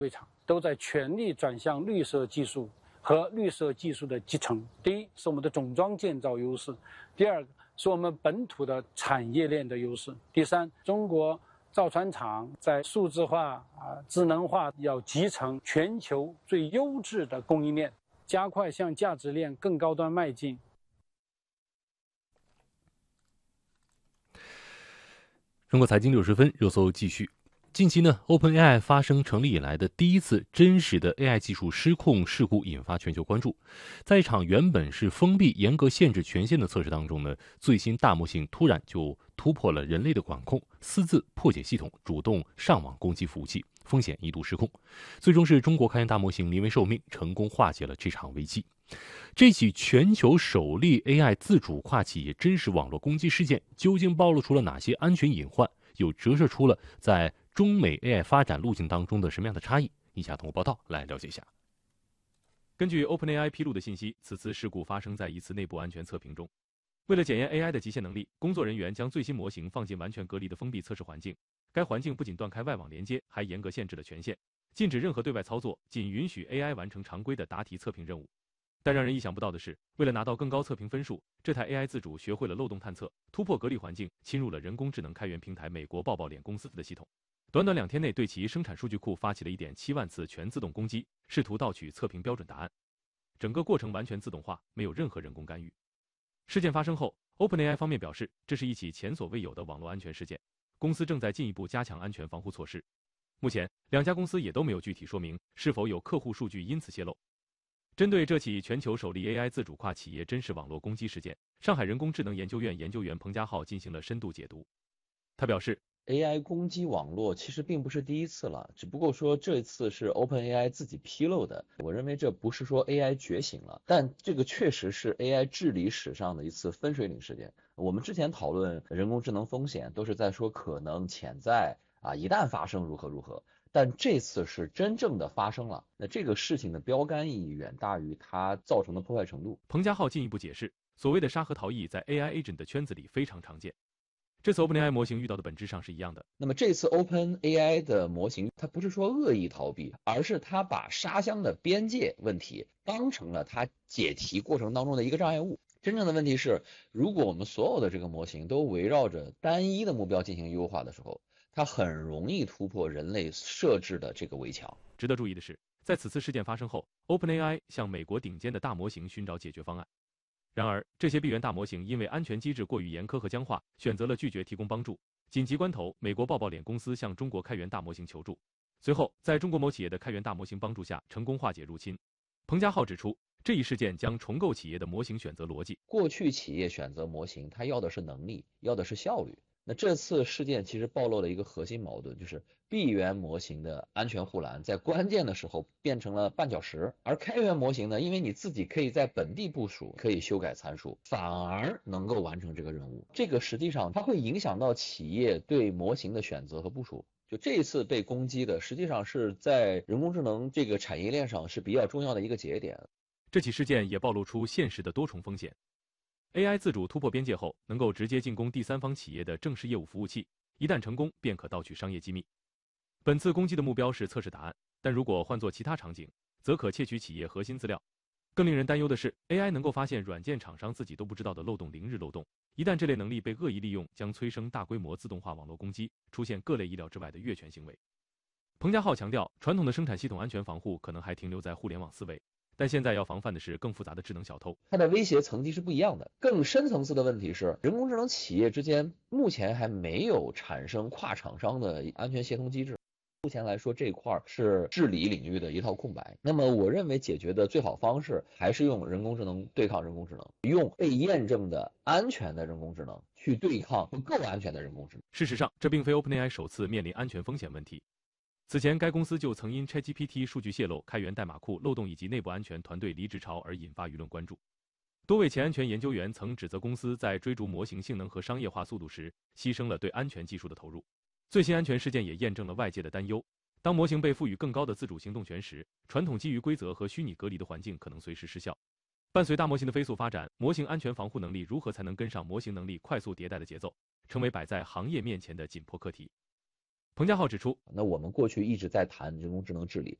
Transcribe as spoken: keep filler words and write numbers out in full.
会场都在全力转向绿色技术和绿色技术的集成。第一是我们的总装建造优势，第二是我们本土的产业链的优势，第三，中国造船厂在数字化、啊智能化要集成全球最优质的供应链，加快向价值链更高端迈进。 中国财经六十分热搜继续。近期呢 ，OpenAI 发生成立以来的第一次真实的 A I 技术失控事故引发全球关注。在一场原本是封闭、严格限制权限的测试当中呢，最新大模型突然就突破了人类的管控，私自破解系统，主动上网攻击服务器，风险一度失控。最终是中国开源大模型临危受命，成功化解了这场危机。这起全球首例 A I 自主跨企业真实网络攻击事件，究竟暴露出了哪些安全隐患？又折射出了在中美 A I 发展路径当中的什么样的差异？以下通过报道来了解一下。根据 OpenAI 披露的信息，此次事故发生在一次内部安全测评中。为了检验 A I 的极限能力，工作人员将最新模型放进完全隔离的封闭测试环境。该环境不仅断开外网连接，还严格限制了权限，禁止任何对外操作，仅允许 A I 完成常规的答题测评任务。但让人意想不到的是，为了拿到更高测评分数，这台 A I 自主学会了漏洞探测，突破隔离环境，侵入了人工智能开源平台美国抱抱脸公司的系统。短短两天内，对其生产数据库发起了 一点七万次全自动攻击，试图盗取测评标准答案。整个过程完全自动化，没有任何人工干预。事件发生后 ，OpenAI 方面表示，这是一起前所未有的网络安全事件，公司正在进一步加强安全防护措施。目前，两家公司也都没有具体说明是否有客户数据因此泄露。针对这起全球首例 A I 自主跨企业真实网络攻击事件，上海人工智能研究院研究员彭家浩进行了深度解读。他表示 ，A I 攻击网络其实并不是第一次了，只不过说这次是 OpenAI 自己披露的。我认为这不是说 A I 觉醒了，但这个确实是 A I 治理史上的一次分水岭事件。我们之前讨论人工智能风险，都是在说可能、潜在啊，一旦发生如何如何。但这次是真正的发生了，那这个事情的标杆意义远大于它造成的破坏程度。 彭家浩进一步解释，所谓的沙盒逃逸在 A I agent 的圈子里非常常见。这次 OpenAI 模型遇到的本质上是一样的。 那么这次 OpenAI 的模型，它不是说恶意逃避，而是它把沙箱的边界问题当成了它解题过程当中的一个障碍物。真正的问题是，如果我们所有的这个模型都围绕着单一的目标进行优化的时候，它很容易突破人类设置的这个围墙。 值得注意的是，在此次事件发生后 ，OpenAI 向美国顶尖的大模型寻找解决方案。然而，这些闭源大模型因为安全机制过于严苛和僵化，选择了拒绝提供帮助。紧急关头，美国抱抱脸公司向中国开源大模型求助，随后在中国某企业的开源大模型帮助下，成功化解入侵。彭家浩指出，这一事件将重构企业的模型选择逻辑。 过去企业选择模型，它要的是能力，要的是效率。那这次事件其实暴露了一个核心矛盾，就是闭源模型的安全护栏在关键的时候变成了绊脚石，而开源模型呢，因为你自己可以在本地部署，可以修改参数，反而能够完成这个任务。这个实际上它会影响到企业对模型的选择和部署。就这一次被攻击的，实际上是在人工智能这个产业链上是比较重要的一个节点。 这起事件也暴露出现实的多重风险。A I 自主突破边界后，能够直接进攻第三方企业的正式业务服务器，一旦成功，便可盗取商业机密。本次攻击的目标是测试答案，但如果换作其他场景，则可窃取企业核心资料。更令人担忧的是 ，A I 能够发现软件厂商自己都不知道的漏洞零日漏洞，一旦这类能力被恶意利用，将催生大规模自动化网络攻击，出现各类意料之外的越权行为。彭家浩强调，传统的生产系统安全防护可能还停留在互联网思维。但现在要防范的是更复杂的智能小偷， 它的威胁层级是不一样的。更深层次的问题是，人工智能企业之间目前还没有产生跨厂商的安全协同机制。目前来说，这一块是治理领域的一套空白。那么，我认为解决的最好方式还是用人工智能对抗人工智能，用被验证的安全的人工智能去对抗不够安全的人工智能。 事实上，这并非 OpenAI 首次面临安全风险问题。此前，该公司就曾因 ChatGPT 数据泄露、开源代码库漏洞以及内部安全团队离职潮而引发舆论关注。多位前安全研究员曾指责公司在追逐模型性能和商业化速度时，牺牲了对安全技术的投入。最新安全事件也验证了外界的担忧：当模型被赋予更高的自主行动权时，传统基于规则和虚拟隔离的环境可能随时失效。伴随大模型的飞速发展，模型安全防护能力如何才能跟上模型能力快速迭代的节奏，成为摆在行业面前的紧迫课题。 彭家浩指出， 那我们过去一直在谈人工智能治理，